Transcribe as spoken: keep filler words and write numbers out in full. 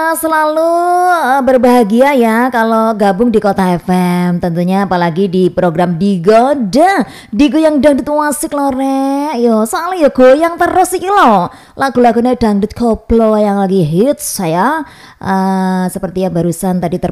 selalu eh, berbahagia ya kalau gabung di Kota F M. Tentunya apalagi di program Digoda, Digoyang Dangdut Wasik lore. Yo, soalnya ya goyang terus iki lo. Lagu-lagunya dangdut koplo yang lagi hits saya. Uh, seperti yang barusan tadi ter